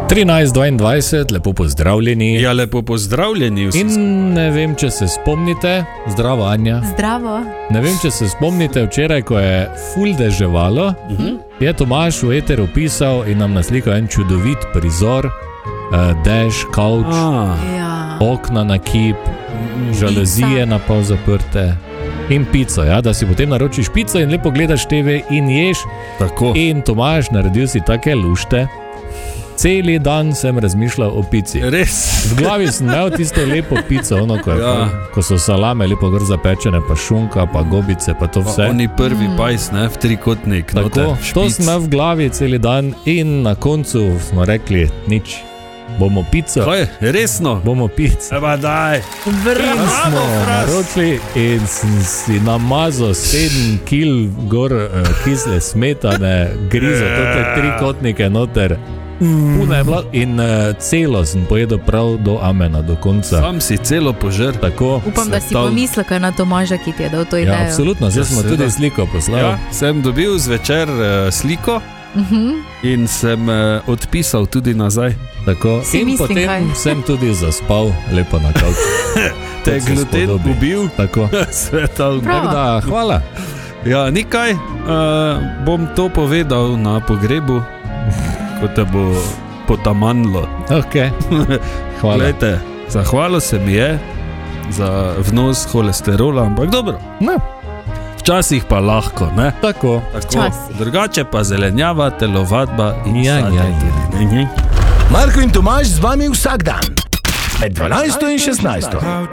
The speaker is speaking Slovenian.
13:22, lepo pozdravljeni. Ja, lepo pozdravljeni vsi. In ne vem, če se spomnite, zdravo Anja. Zdravo. Ne vem, če se spomnite včeraj, ko je ful deževalo, je Tomaž v eteru pisal in nam naslikal en čudovit prizor, dež, kavč, okna na kip, žalezije na pol zaprte in pico, ja, da si potem naročiš pico in lepo gledaš TV in ješ. Tako. In Tomaž, naredil si take lušte. Celi dan sem razmišljal o pici. Res? V glavi sem imel tisto lepo pico, ono, ko so salame lepo gor zapečene, pa šunka, pa gobice, pa to vse. Pa oni prvi pajs, ne, v trikotnik. Tako, to sem imel v glavi celi dan in na koncu smo rekli, nič, bomo pico. Kaj, resno? Bomo pico. Eba daj. In smo naročili in sem si namazal 7 kil gor kisle smetane, grizo, tote trikotnike noter. Puna je bila in celo sem pojedel prav do amena, do konca. Sam si celo požer. Tako. Upam, da si pomislil kaj na Tomaža, ki ti je dal to idejo. Ja, absolutno, zdaj smo tudi sliko poslali. Ja, sem dobil zvečer sliko in sem odpisal tudi nazaj. Tako. Si In mislim, potem kaj? sem tudi zaspal lepo na kavču. Te je gluten ubil. Tako. Svetal. Prav. Tako da, hvala. Ja, nikaj, bom to povedal na pogrebu, ko te bo potamanilo. Ok, hvala. Glejte, zahvalil se mi je za vnos holesterola, ampak dobro. No, Včasih pa lahko, ne? tako. Včasih. Drugače pa zelenjava, telovadba in Ja, sadje. ja, Marko in Tomaž z vami vsak dan med 12 in 16.